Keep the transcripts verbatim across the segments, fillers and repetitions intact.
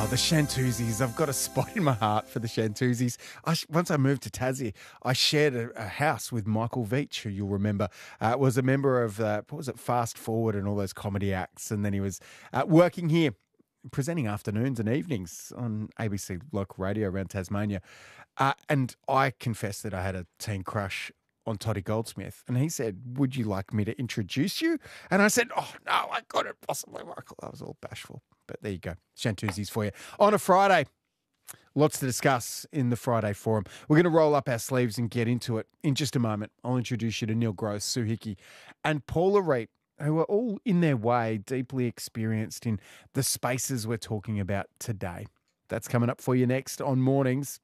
Oh, the Shantuzis. I've got a spot in my heart for the Shantuzis. I, once I moved to Tassie, I shared a, a house with Michael Veitch, who you'll remember, uh, was a member of, uh, what was it, Fast Forward and all those comedy acts. And then he was uh, working here, presenting afternoons and evenings on A B C local radio around Tasmania. Uh, and I confessed that I had a teen crush on Toddy Goldsmith. And he said, would you like me to introduce you? And I said, oh, no, I couldn't possibly, Michael. I was all bashful. But there you go. Shantuzis for you. On a Friday, lots to discuss in the Friday Forum. We're going to roll up our sleeves and get into it in just a moment. I'll introduce you to Neil Gross, Sue Hickey and Paula Reid, who are all in their way deeply experienced in the spaces we're talking about today. That's coming up for you next on Mornings.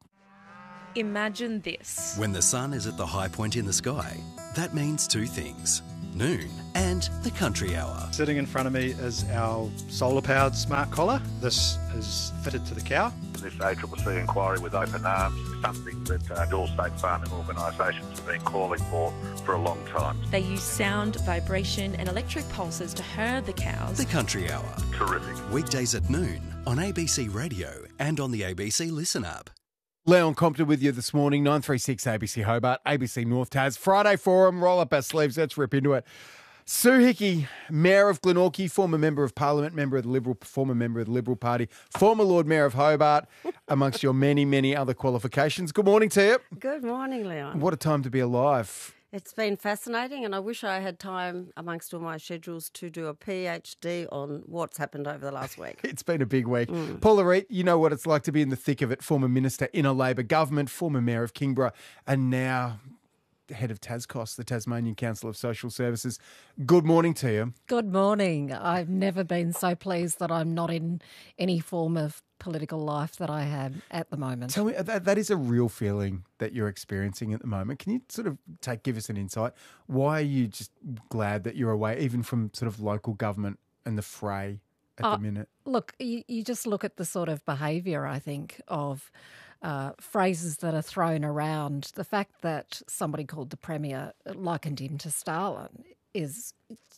Imagine this. When the sun is at the high point in the sky, that means two things: noon and the country hour. Sitting in front of me is our solar-powered smart collar. This is fitted to the cow. This A C C C inquiry with open arms is something that uh, all state farming organisations have been calling for for a long time. They use sound, vibration and electric pulses to herd the cows. The country hour. Terrific. Weekdays at noon on A B C Radio and on the A B C Listen app. Leon Compton with you this morning, nine three six A B C Hobart, A B C North Tas. Friday Forum, roll up our sleeves, let's rip into it. Sue Hickey, Mayor of Glenorchy, former Member of Parliament, member of the Liberal, former member of the Liberal Party, former Lord Mayor of Hobart, amongst your many, many other qualifications. Good morning to you. Good morning, Leon. What a time to be alive. It's been fascinating, and I wish I had time amongst all my schedules to do a PhD on what's happened over the last week. It's been a big week. Mm. Paula Reid, you know what it's like to be in the thick of it. Former Minister in a Labor government, former Mayor of Kingborough, and now head of TASCOS, the Tasmanian Council of Social Services. Good morning to you. Good morning. I've never been so pleased that I'm not in any form of political life that I have at the moment. Tell me, that, that is a real feeling that you're experiencing at the moment. Can you sort of take give us an insight? Why are you just glad that you're away, even from sort of local government and the fray at uh, the minute? Look, you, you just look at the sort of behaviour, I think, of uh, phrases that are thrown around. The fact that somebody called the Premier likened him to Stalin is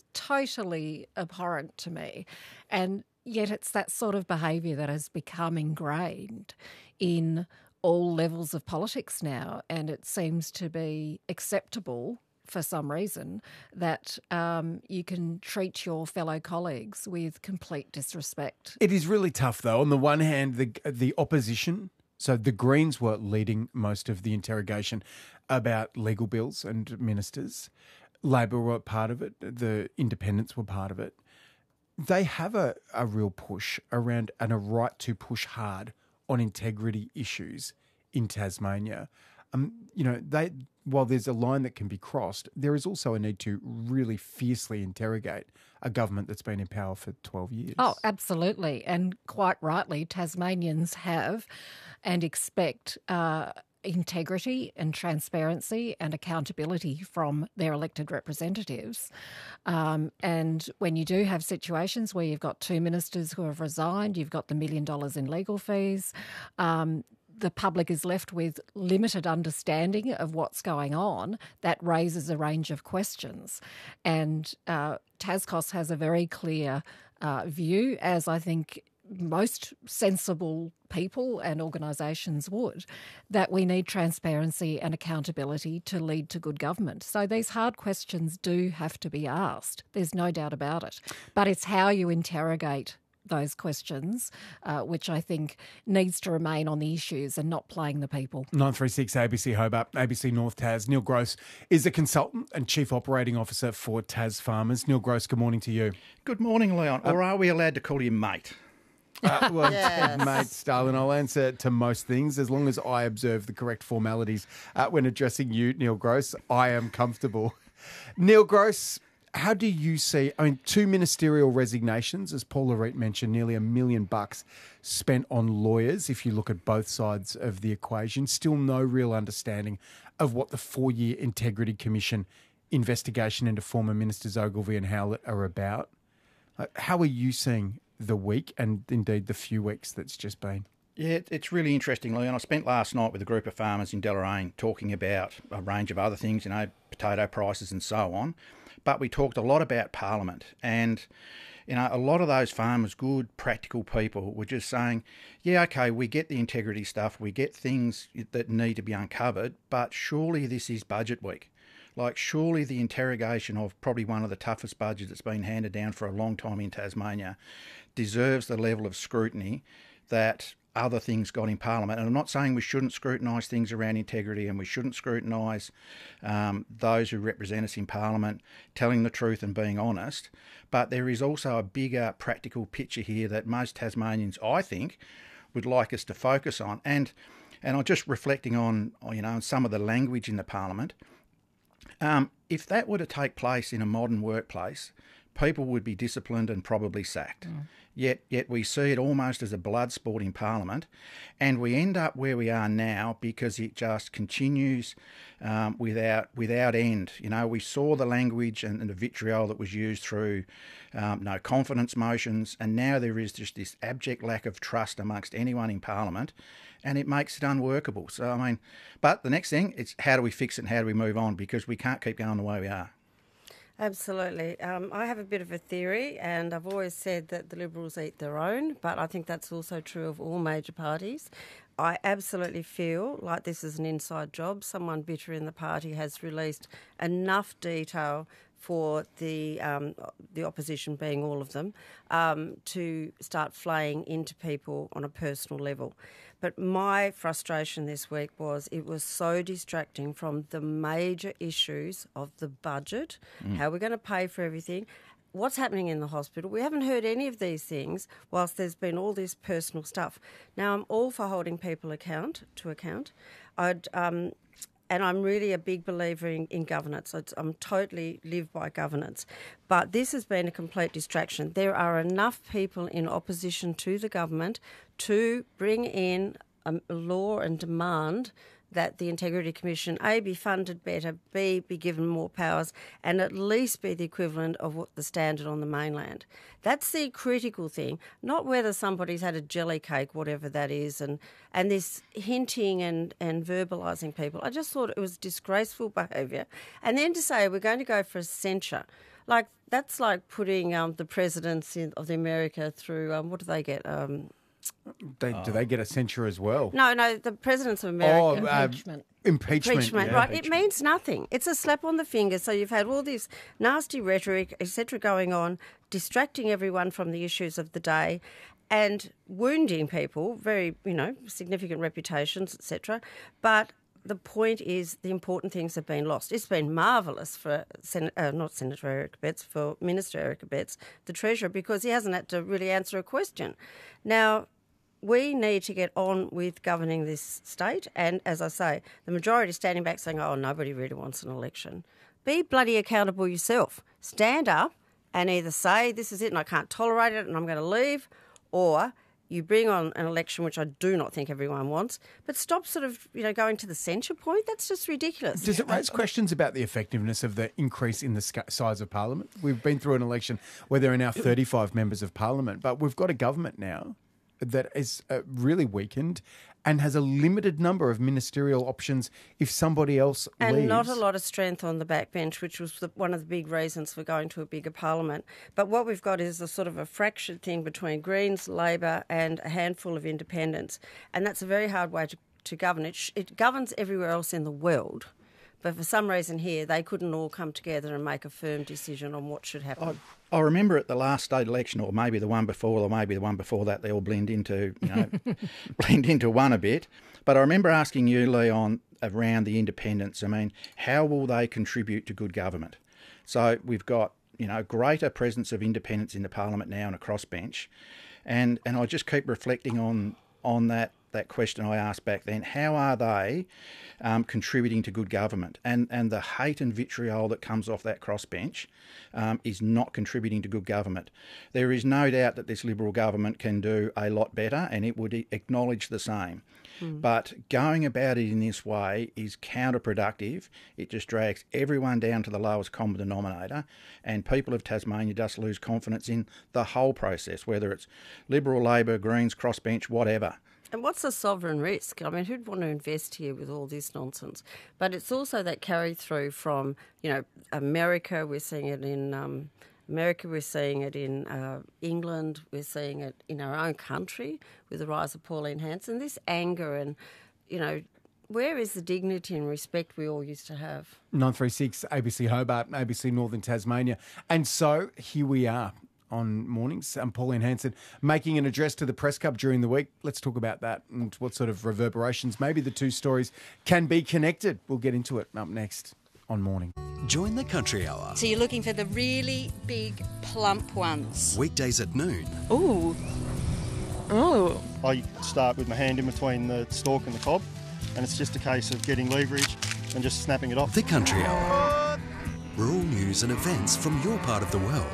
totally abhorrent to me. And yet it's that sort of behaviour that has become ingrained in all levels of politics now, and it seems to be acceptable for some reason that um, you can treat your fellow colleagues with complete disrespect. It is really tough, though. On the one hand, the the opposition, so the Greens were leading most of the interrogation about legal bills and ministers. Labor were part of it. The independents were part of it. They have a, a real push around and a right to push hard on integrity issues in Tasmania. Um, you know, they while there's a line that can be crossed, there is also a need to really fiercely interrogate a government that's been in power for twelve years. Oh, absolutely. And quite rightly, Tasmanians have and expect uh, integrity and transparency and accountability from their elected representatives. Um, and when you do have situations where you've got two ministers who have resigned, you've got the million dollars in legal fees, um, the public is left with limited understanding of what's going on, that raises a range of questions. And uh, TASCOS has a very clear uh, view, as I think most sensible people and organisations would, that we need transparency and accountability to lead to good government. So these hard questions do have to be asked. There's no doubt about it. But it's how you interrogate those questions, uh, which I think needs to remain on the issues and not playing the people. nine three six A B C Hobart, A B C North Tas. Neil Gross is a consultant and Chief Operating Officer for Tas Farmers. Neil Gross, good morning to you. Good morning, Leon. Uh, or are we allowed to call you mate? Uh, well, Yes. mate, Stalin, I'll answer to most things as long as I observe the correct formalities. Uh, when addressing you, Neil Gross, I am comfortable. Neil Gross, how do you see, I mean, two ministerial resignations, as Paula Reid mentioned, nearly a million bucks spent on lawyers, if you look at both sides of the equation, still no real understanding of what the four-year Integrity Commission investigation into former Ministers Ogilvie and Howlett are about. Uh, how are you seeing the week and indeed the few weeks that's just been? Yeah, it's really interesting, Leon. I spent last night with a group of farmers in Deloraine talking about a range of other things, you know, potato prices and so on. But we talked a lot about Parliament, and you know, a lot of those farmers, good, practical people, were just saying, yeah, okay, we get the integrity stuff, we get things that need to be uncovered, but surely this is budget week. Like, surely the interrogation of probably one of the toughest budgets that's been handed down for a long time in Tasmania deserves the level of scrutiny that other things got in Parliament. And I'm not saying we shouldn't scrutinise things around integrity, and we shouldn't scrutinise um, those who represent us in Parliament telling the truth and being honest, but there is also a bigger practical picture here that most Tasmanians, I think, would like us to focus on. And and I'm just reflecting on, you know, some of the language in the Parliament. Um, if that were to take place in a modern workplace, people would be disciplined and probably sacked. Mm. Yet yet we see it almost as a blood sport in Parliament, and we end up where we are now because it just continues um, without without end. You know, we saw the language and, and the vitriol that was used through um, no confidence motions, and now there is just this abject lack of trust amongst anyone in Parliament, and it makes it unworkable. So, I mean, but the next thing, it's how do we fix it and how do we move on, because we can't keep going the way we are. Absolutely. Um, I have a bit of a theory, and I've always said that the Liberals eat their own, but I think that's also true of all major parties. I absolutely feel like this is an inside job. Someone bitter in the party has released enough detail for the um, the opposition, being all of them, um, to start flaying into people on a personal level. But my frustration this week was it was so distracting from the major issues of the budget, mm. how we're going to pay for everything, what's happening in the hospital. We haven't heard any of these things whilst there's been all this personal stuff. Now, I'm all for holding people account to account. I'd... Um, And I'm really a big believer in, in governance. It's, I'm totally live by governance. But this has been a complete distraction. There are enough people in opposition to the government to bring in a law and demand that the Integrity Commission, A, be funded better, B, be given more powers, and at least be the equivalent of what the standard on the mainland. That's the critical thing, not whether somebody's had a jelly cake, whatever that is, and, and this hinting and, and verbalising people. I just thought it was disgraceful behaviour. And then to say we're going to go for a censure, like that's like putting um, the presidents in, of the America through, um, what do they get? Um, They, do they get a censure as well? No, no, the presidents of America. Oh, uh, Impeachment. Impeachment. Impeachment, yeah. right. It means nothing. It's a slap on the finger. So you've had all this nasty rhetoric, et cetera, going on, distracting everyone from the issues of the day and wounding people, very, you know, significant reputations, et cetera. But the point is the important things have been lost. It's been marvellous for, Sen- uh, not Senator Eric Abetz, for Minister Eric Abetz, the Treasurer, because he hasn't had to really answer a question. Now, we need to get on with governing this state. And as I say, the majority is standing back saying, oh, nobody really wants an election. Be bloody accountable yourself. Stand up and either say, this is it and I can't tolerate it and I'm going to leave, or you bring on an election, which I do not think everyone wants, but stop sort of, you know, going to the censure point. That's just ridiculous. Does it raise questions about the effectiveness of the increase in the sc- size of Parliament? We've been through an election where there are now thirty-five members of Parliament, but we've got a government now that is uh, really weakened and has a limited number of ministerial options if somebody else and leaves. Not a lot of strength on the backbench, which was the, one of the big reasons for going to a bigger parliament. But what we've got is a sort of a fractured thing between Greens, Labor and a handful of independents. And that's a very hard way to, to govern. It, sh- it governs everywhere else in the world. But for some reason here, they couldn't all come together and make a firm decision on what should happen. I, I remember at the last state election, or maybe the one before, or maybe the one before that, they all blend into, you know, blend into one a bit. But I remember asking you, Leon, around the independents. I mean, how will they contribute to good government? So we've got, you know, greater presence of independents in the parliament now and a crossbench, and and I just keep reflecting on on that. that question I asked back then, how are they um, contributing to good government? And and the hate and vitriol that comes off that crossbench um, is not contributing to good government. There is no doubt that this Liberal government can do a lot better, and it would acknowledge the same. Mm. But going about it in this way is counterproductive. It just drags everyone down to the lowest common denominator, and people of Tasmania just lose confidence in the whole process, whether it's Liberal, Labor, Greens, crossbench, whatever. And what's the sovereign risk? I mean, who'd want to invest here with all this nonsense? But it's also that carry through from, you know, America. We're seeing it in um, America, we're seeing it in uh, England, we're seeing it in our own country with the rise of Pauline Hanson. This anger and, you know, where is the dignity and respect we all used to have? nine three six A B C Hobart, A B C Northern Tasmania. And so here we are on mornings. I'm Pauline Hanson making an address to the Press Club during the week. Let's talk about that and what sort of reverberations. Maybe the two stories can be connected. We'll get into it up next on Morning. Join the Country Hour. So you're looking for the really big, plump ones. Weekdays at noon. Ooh. Oh. I start with my hand in between the stalk and the cob, and it's just a case of getting leverage and just snapping it off. The Country Hour. Rural news and events from your part of the world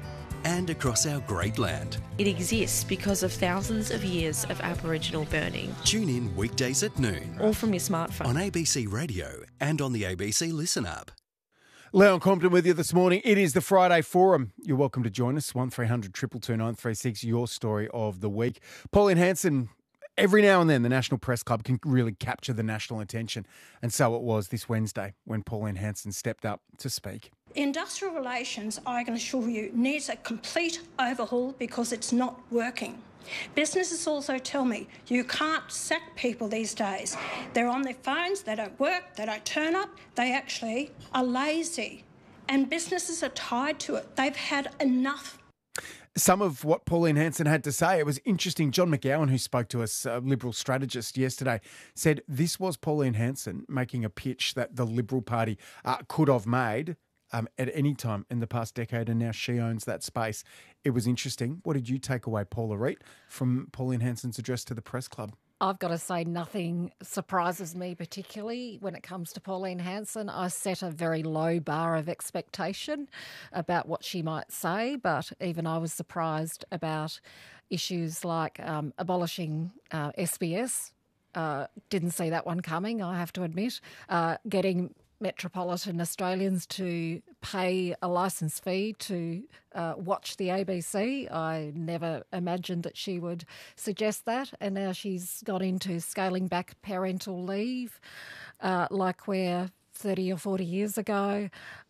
and across our great land. It exists because of thousands of years of Aboriginal burning. Tune in weekdays at noon All from your smartphone. on A B C Radio and on the A B C Listen app. Leon Compton with you this morning. It is the Friday Forum. You're welcome to join us. one three hundred two two two nine three six, your story of the week. Pauline Hanson, every now and then the National Press Club can really capture the national attention. And so it was this Wednesday when Pauline Hanson stepped up to speak. Industrial relations, I can assure you, needs a complete overhaul because it's not working. Businesses also tell me you can't sack people these days. They're on their phones, they don't work, they don't turn up, they actually are lazy. And businesses are tied to it. They've had enough. Some of what Pauline Hanson had to say, it was interesting. John McGowan, who spoke to us, a Liberal strategist yesterday, said this was Pauline Hanson making a pitch that the Liberal Party uh, could have made Um, at any time in the past decade, and now she owns that space. It was interesting. What did you take away, Paula Reid, from Pauline Hanson's address to the Press Club? I've got to say nothing surprises me particularly when it comes to Pauline Hanson. I set a very low bar of expectation about what she might say, but even I was surprised about issues like um, abolishing uh, S B S. Uh, didn't see that one coming, I have to admit. Uh, getting metropolitan Australians to pay a licence fee to uh, watch the A B C. I never imagined that she would suggest that, and now she's got into scaling back parental leave uh, like we're thirty or forty years ago.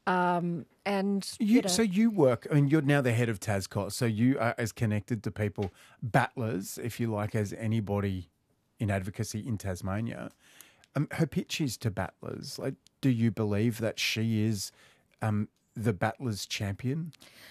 Um, and you, you know, So you work, I mean, you're now the head of TASCOT, so you are as connected to people, battlers, if you like, as anybody in advocacy in Tasmania. Um, her pitch is to battlers. Like, do you believe that she is um, the battlers' champion?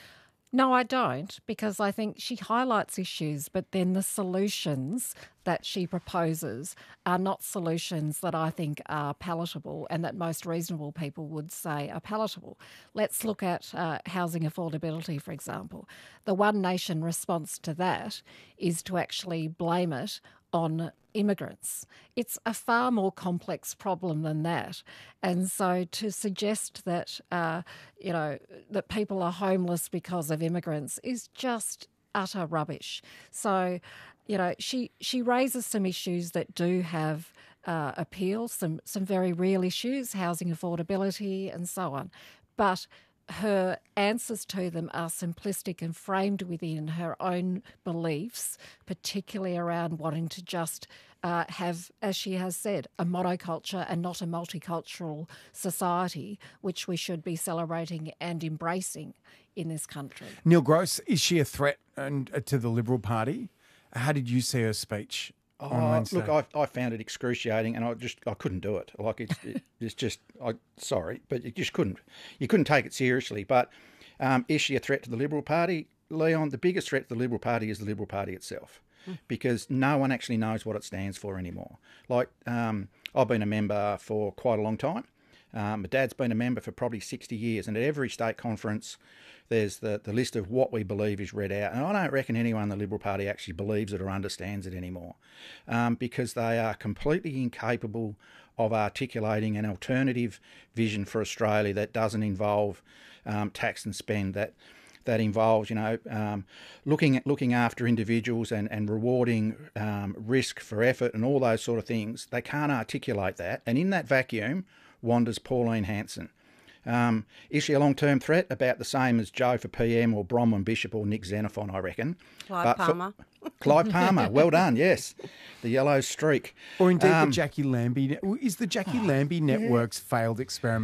No, I don't, because I think she highlights issues, but then the solutions that she proposes are not solutions that I think are palatable and that most reasonable people would say are palatable. Let's look at uh, housing affordability, for example. The One Nation response to that is to actually blame it on immigrants. It's a far more complex problem than that. And so to suggest that, uh, you know, that people are homeless because of immigrants is just utter rubbish. So, you know, she, she raises some issues that do have uh, appeal, some, some very real issues, housing affordability and so on. But her answers to them are simplistic and framed within her own beliefs, particularly around wanting to just uh, have, as she has said, a monoculture and not a multicultural society, which we should be celebrating and embracing in this country. Neil Gross, is she a threat and, uh, to the Liberal Party? How did you see her speech? Oh, look, I, I found it excruciating, and I just I couldn't do it. Like it's it, it's just I sorry, but you just couldn't. You couldn't take it seriously. But um, is she a threat to the Liberal Party, Leon? The biggest threat to the Liberal Party is the Liberal Party itself, mm. because no one actually knows what it stands for anymore. Like um, I've been a member for quite a long time. Um, my dad's been a member for probably sixty years, and at every state conference, there's the, the list of what we believe is read out. And I don't reckon anyone in the Liberal Party actually believes it or understands it anymore, um, because they are completely incapable of articulating an alternative vision for Australia that doesn't involve um, tax and spend, that that involves, you know, um, looking at looking after individuals and, and rewarding um, risk for effort and all those sort of things. They can't articulate that. And in that vacuum wanders Pauline Hanson. Um, is she a long-term threat? About the same as Joe for P M or Bronwyn Bishop or Nick Xenophon, I reckon. Clive but Palmer. For, Clive Palmer, well done, yes. The yellow streak. Or indeed Um, the Jackie Lambie. Is the Jackie Lambie Network's failed experiment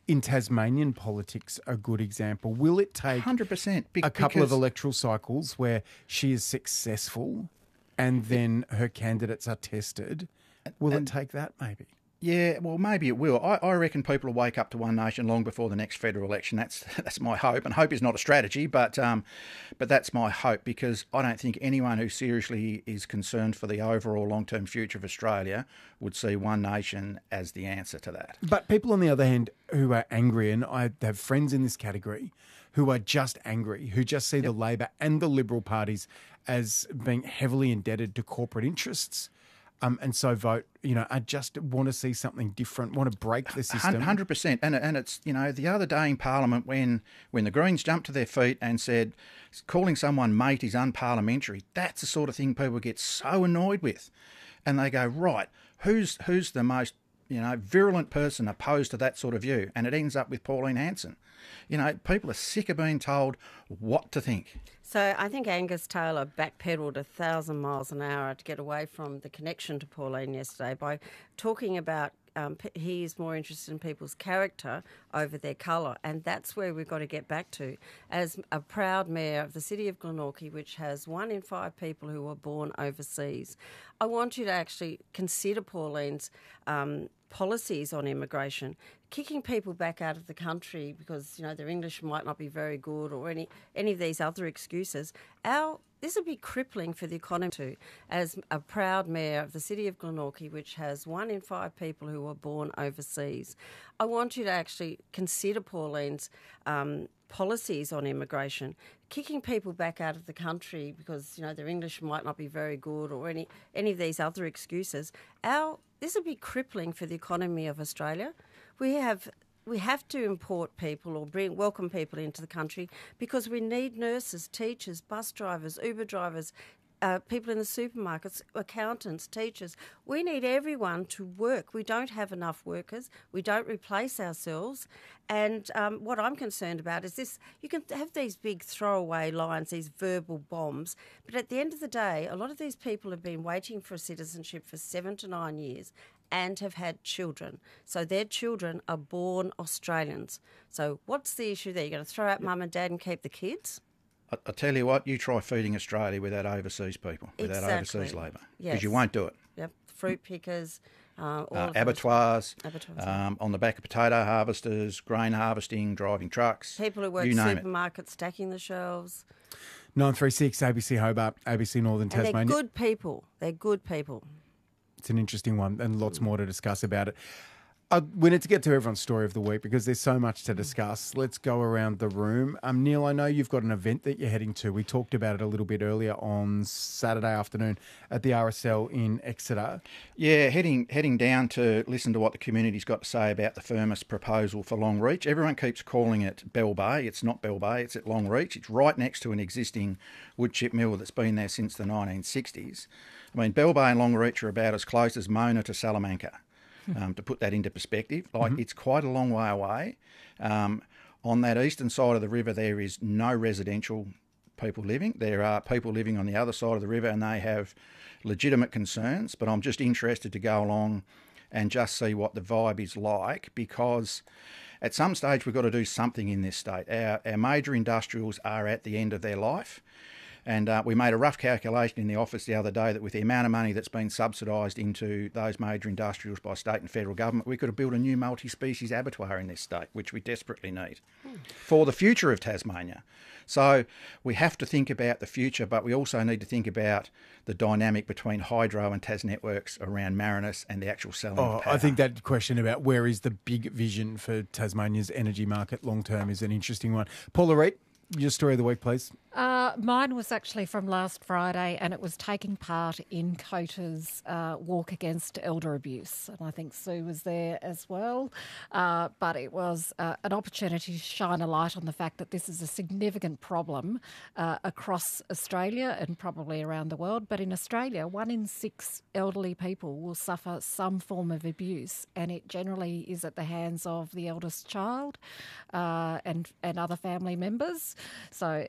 in Tasmanian politics a good example? Will it take one hundred percent. a couple of electoral cycles where she is successful and then her candidates are tested? Will and, it take that maybe? Yeah, well, maybe it will. I, I reckon people will wake up to One Nation long before the next federal election. That's that's my hope, and hope is not a strategy, but um, but that's my hope, because I don't think anyone who seriously is concerned for the overall long-term future of Australia would see One Nation as the answer to that. But people on the other hand who are angry, and I have friends in this category who are just angry, who just see yep. the Labor and the Liberal parties as being heavily indebted to corporate interests. Um, and so vote, you know, I just want to see something different, want to break the system. one hundred percent. And, and it's, you know, the other day in Parliament when, when the Greens jumped to their feet and said calling someone mate is unparliamentary, that's the sort of thing people get so annoyed with. And they go, right, who's who's the most, you know, virulent person opposed to that sort of view? And it ends up with Pauline Hanson. You know, people are sick of being told what to think. So I think Angus Taylor backpedalled a thousand miles an hour to get away from the connection to Pauline yesterday by talking about um, he is more interested in people's character over their colour, and that's where we've got to get back to. As a proud mayor of the city of Glenorchy, which has one in five people who are born overseas, I want you to actually consider Pauline's um, policies on immigration, kicking people back out of the country because, you know, their English might not be very good or any, any of these other excuses. Our This would be crippling for the economy too. As a proud mayor of the city of Glenorchy, which has one in five people who are born overseas, I want you to actually consider Pauline's um, policies on immigration, kicking people back out of the country because, you know, their English might not be very good or any, any of these other excuses. Our This would be crippling for the economy of Australia. We have we have to import people or bring welcome people into the country because we need nurses, teachers, bus drivers, Uber drivers, uh, people in the supermarkets, accountants, teachers. We need everyone to work. We don't have enough workers. We don't replace ourselves. And um, what I'm concerned about is this: you can have these big throwaway lines, these verbal bombs, but at the end of the day, a lot of these people have been waiting for citizenship for seven to nine years and have had children. So their children are born Australians. So what's the issue there? You're going to throw out mum and dad and keep the kids? I, I tell you what, you try feeding Australia without overseas people, without exactly. overseas labour, because yes. you won't do it. Yep, fruit pickers, uh, all uh, of abattoirs, abattoirs um, on the back of potato harvesters, grain harvesting, driving trucks. People who work supermarkets, stacking the shelves. nine three six A B C Hobart, A B C Northern And Tasmania. they're good people. They're good people. It's an interesting one and lots more to discuss about it. Uh, we need to get to everyone's story of the week because there's so much to discuss. Let's go around the room. Um, Neil, I know you've got an event that you're heading to. We talked about it a little bit earlier on Saturday afternoon at the R S L in Exeter. Yeah, heading heading down to listen to what the community's got to say about the Firmus proposal for Longreach. Everyone keeps calling it Bell Bay. It's not Bell Bay, it's at Longreach. It's right next to an existing wood chip mill that's been there since the nineteen sixties. I mean, Bell Bay and Longreach are about as close as Mona to Salamanca. Um, to put that into perspective, like mm-hmm. it's quite a long way away. Um, on that eastern side of the river, there is no residential people living. There are people living on the other side of the river, and they have legitimate concerns. But I'm just interested to go along and just see what the vibe is like, because at some stage we've got to do something in this state. Our, our major industrials are at the end of their life. And uh, we made a rough calculation in the office the other day that with the amount of money that's been subsidised into those major industrials by state and federal government, we could have built a new multi-species abattoir in this state, which we desperately need hmm. for the future of Tasmania. So we have to think about the future, but we also need to think about the dynamic between hydro and TasNetworks around Marinus and the actual selling oh, of power. I think that question about where is the big vision for Tasmania's energy market long term is an interesting one. Paula Reid, your story of the week, please. Uh, mine was actually from last Friday, and it was taking part in COTA's uh, walk against elder abuse. And I think Sue was there as well. Uh, but it was uh, an opportunity to shine a light on the fact that this is a significant problem uh, across Australia and probably around the world. But in Australia, one in six elderly people will suffer some form of abuse, and it generally is at the hands of the eldest child uh, and, and other family members. So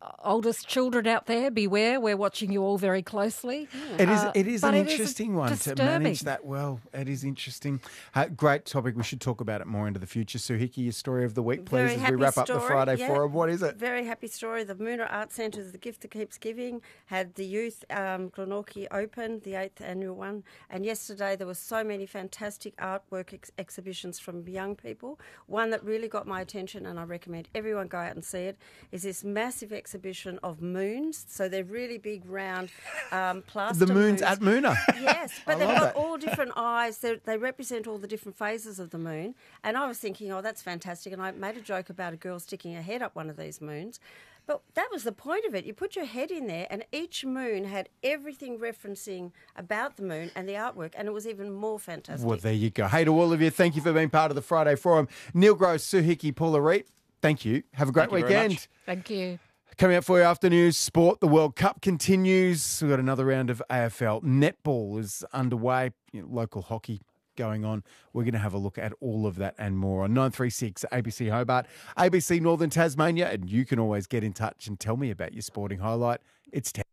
oldest children out there, beware. We're watching you all very closely. It is Uh, it is but an it is interesting one to disturbing. manage that well. It is interesting. Uh, great topic. We should talk about it more into the future. Sue Hickey, your story of the week, please, Very as we happy wrap up the story, Friday yeah. Forum. What is it? Very happy story. The Moona Art Centre, the gift that keeps giving, had the youth um, Glenorchy Open, the eighth annual one. And yesterday there were so many fantastic artwork ex- exhibitions from young people. One that really got my attention, and I recommend everyone go out and see it, is this massive exhibition of moons. So they're really big, round um, plaster The moons at Moona. Yes, but I they've love got that. all different eyes. They're, they represent all the different phases of the moon. And I was thinking, oh, that's fantastic. And I made a joke about a girl sticking her head up one of these moons. But that was the point of it. You put your head in there, and each moon had everything referencing about the moon and the artwork, and it was even more fantastic. Well, there you go. Hey to all of you, thank you for being part of the Friday Forum. Neil Gross, Sue Hickey, Paula Reed, thank you. Have a great Thank you very weekend. much. Thank you. Coming up for you after news, sport, the World Cup continues. We've got another round of A F L. Netball is underway, you know, local hockey going on. We're going to have a look at all of that and more on nine three six A B C Hobart, A B C Northern Tasmania, and you can always get in touch and tell me about your sporting highlight. It's ten.